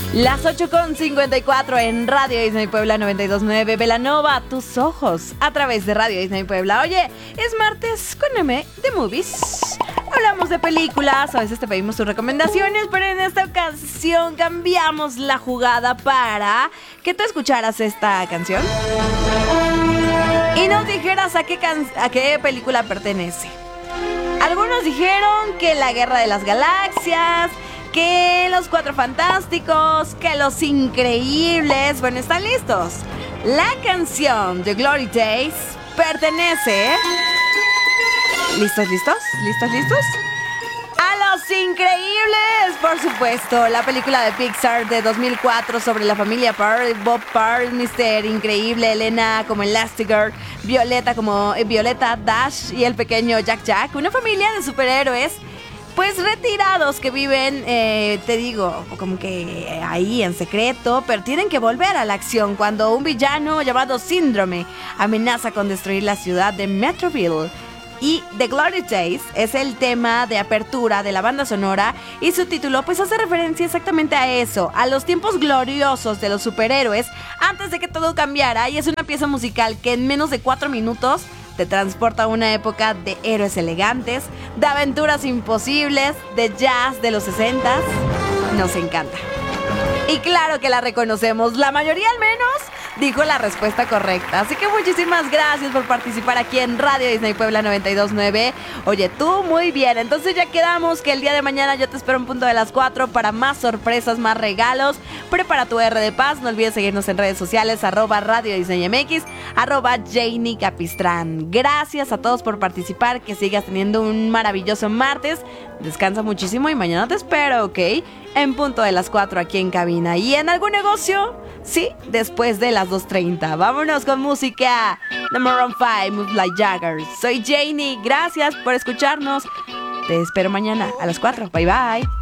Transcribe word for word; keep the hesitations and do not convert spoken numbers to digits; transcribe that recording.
Las ocho con cincuenta y cuatro en Radio Disney Puebla noventa y dos punto nueve. Belanova, tus ojos, a través de Radio Disney Puebla. Oye, es martes con M de Movies. Hablamos de películas, a veces te pedimos tus recomendaciones, pero en esta ocasión cambiamos la jugada para que tú escucharas esta canción y nos dijeras a qué, can- a qué película pertenece. Algunos dijeron que La Guerra de las Galaxias, que Los Cuatro Fantásticos, que Los Increíbles. Bueno, ¿están listos? La canción de Glory Days pertenece... ¿Listos, listos? ¿Listos, listos? ¡A Los Increíbles! Por supuesto, la película de Pixar de dos mil cuatro sobre la familia Parr, Bob Parr, míster Increíble, Elena como Elastigirl, Violeta como eh, Violeta, Dash y el pequeño Jack Jack. Una familia de superhéroes pues retirados que viven, eh, te digo, como que ahí en secreto, pero tienen que volver a la acción cuando un villano llamado Síndrome amenaza con destruir la ciudad de Metroville. Y The Glory Days es el tema de apertura de la banda sonora y su título pues hace referencia exactamente a eso, a los tiempos gloriosos de los superhéroes antes de que todo cambiara, y es una pieza musical que en menos de cuatro minutos te transporta a una época de héroes elegantes, de aventuras imposibles, de jazz de los sesentas. Nos encanta. Y claro que la reconocemos, la mayoría al menos dijo la respuesta correcta. Así que muchísimas gracias por participar aquí en Radio Disney Puebla noventa y dos punto nueve. Oye, tú muy bien. Entonces ya quedamos que el día de mañana yo te espero en punto de las cuatro para más sorpresas, más regalos. Prepara tu R de paz. No olvides seguirnos en redes sociales, arroba Radio Disney M X, arroba Janie Capistrán. Gracias a todos por participar. Que sigas teniendo un maravilloso martes. Descansa muchísimo y mañana te espero, ¿ok? En punto de las cuatro aquí en cabina. ¿Y en algún negocio? Sí, después de las dos treinta. Vámonos con música. The Maroon five, Move Like Jagger. Soy Janie, gracias por escucharnos. Te espero mañana a las cuatro. Bye bye.